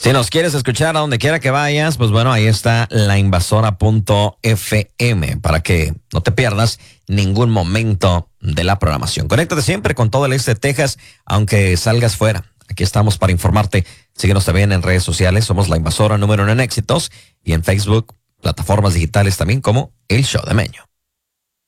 Si nos quieres escuchar a donde quiera que vayas, pues bueno, ahí está lainvasora.fm para que no te pierdas ningún momento de la programación. Conéctate siempre con todo el este de Texas, aunque salgas fuera. Aquí estamos para informarte. Síguenos también en redes sociales. Somos La Invasora número 1 en éxitos y en Facebook, plataformas digitales también como El Show de Meño.